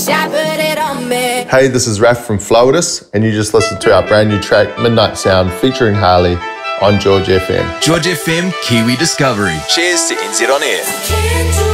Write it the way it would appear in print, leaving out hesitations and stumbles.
I put it on me. Hey, this is Raph from Floatus, and you just listened to our brand new track, Midnight Sound, featuring Harley on George FM. George FM, Kiwi Discovery. Cheers to NZ On Air.